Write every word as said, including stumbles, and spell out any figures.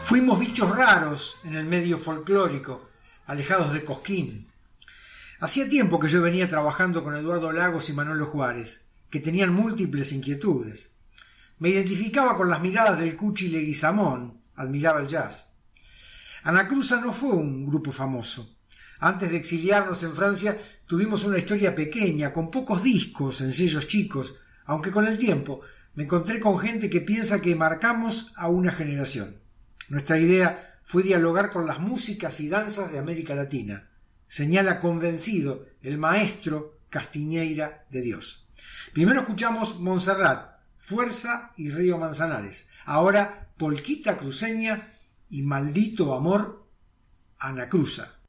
Fuimos bichos raros en el medio folclórico, alejados de Cosquín. Hacía tiempo que yo venía trabajando con Eduardo Lagos y Manolo Juárez, que tenían múltiples inquietudes. Me identificaba con las miradas del Cuchi Leguizamón, admiraba el jazz. Anacruza no fue un grupo famoso. Antes de exiliarnos en Francia tuvimos una historia pequeña, con pocos discos en sellos chicos, aunque con el tiempo me encontré con gente que piensa que marcamos a una generación. Nuestra idea fue dialogar con las músicas y danzas de América Latina, señala convencido el maestro Castiñeira de Dios. Primero escuchamos Montserrat, Fuerza y Río Manzanares. Ahora Polquita Cruceña y Maldito Amor, Anacruza.